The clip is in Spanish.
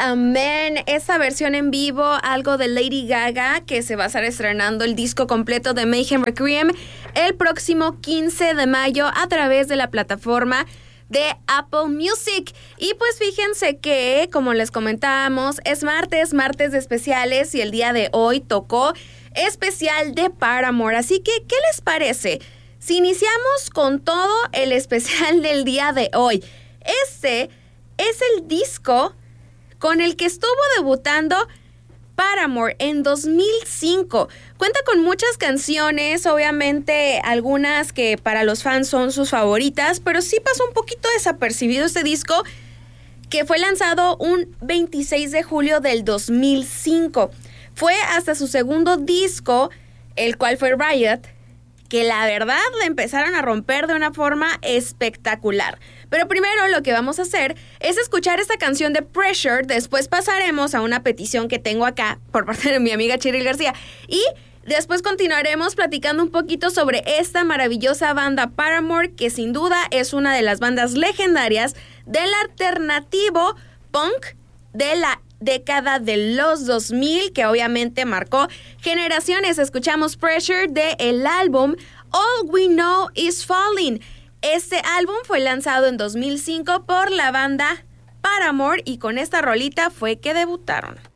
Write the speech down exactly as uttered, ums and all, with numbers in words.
Amen, esa versión en vivo, algo de Lady Gaga, que se va a estar estrenando el disco completo de Mayhem Requiem el próximo quince de mayo a través de la plataforma de Apple Music. Y pues fíjense que, como les comentábamos, es martes, martes de especiales, y el día de hoy tocó especial de Paramore. Así que, ¿qué les parece si iniciamos con todo el especial del día de hoy? Este es el disco con el que estuvo debutando Paramore en dos mil cinco. Cuenta con muchas canciones, obviamente algunas que para los fans son sus favoritas, pero sí pasó un poquito desapercibido este disco, que fue lanzado un veintiséis de julio del dos mil cinco. Fue hasta su segundo disco, el cual fue Riot, que la verdad le empezaron a romper de una forma espectacular. Pero primero lo que vamos a hacer es escuchar esta canción de Pressure, después pasaremos a una petición que tengo acá por parte de mi amiga Cheryl García, y después continuaremos platicando un poquito sobre esta maravillosa banda Paramore, que sin duda es una de las bandas legendarias del alternativo punk de la década de los dos mil, que obviamente marcó generaciones. Escuchamos Pressure de el álbum All We Know Is Falling. Este álbum fue lanzado en dos mil cinco por la banda Paramore, y con esta rolita fue que debutaron.